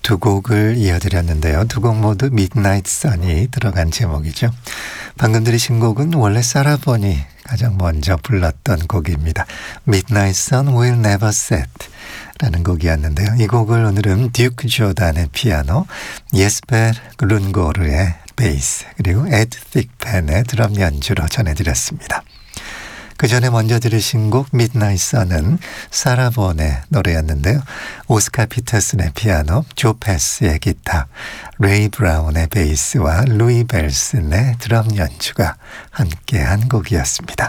두 곡을 이어드렸는데요. 두 곡 모두 Midnight Sun이 들어간 제목이죠. 방금 들으신 곡은 원래 사라 본이 가장 먼저 불렀던 곡입니다. Midnight Sun Will Never Set 라는 곡이었는데요. 이 곡을 오늘은 듀크 조단의 피아노, 예스페르 룬고르의 베이스, 그리고 에드 틱펜의 드럼 연주로 전해드렸습니다. 그 전에 먼저 들으신 곡 Midnight Sun은 사라 본의 노래였는데요. 오스카 피터슨의 피아노, 조 패스의 기타, 레이 브라운의 베이스와 루이 벨슨의 드럼 연주가 함께한 곡이었습니다.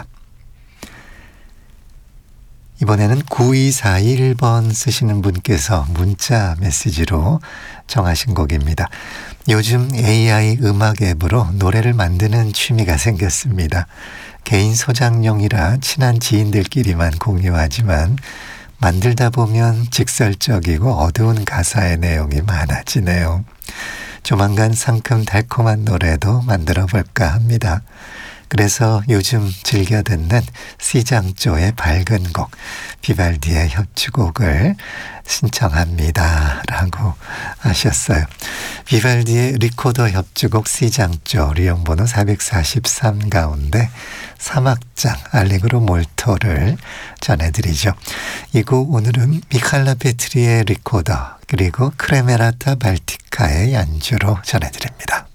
이번에는 9241번 쓰시는 분께서 문자 메시지로 정하신 곡입니다. 요즘 AI 음악 앱으로 노래를 만드는 취미가 생겼습니다. 개인 소장용이라 친한 지인들끼리만 공유하지만 만들다 보면 직설적이고 어두운 가사의 내용이 많아지네요. 조만간 상큼 달콤한 노래도 만들어 볼까 합니다. 그래서 요즘 즐겨 듣는 C장조의 밝은 곡, 비발디의 협주곡을 신청합니다 라고 하셨어요. 비발디의 리코더 협주곡 C장조 리용번호 443 가운데 3악장 알레그로 몰토를 전해드리죠. 이 곡 오늘은 미칼라 페트리의 리코더 그리고 크레메라타 발티카의 연주로 전해드립니다.